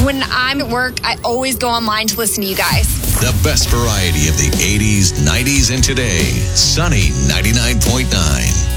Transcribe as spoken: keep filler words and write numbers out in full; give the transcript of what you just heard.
When I'm at work, I always go online to listen to you guys. The best variety of the eighties, nineties, and today. Sunny ninety-nine point nine.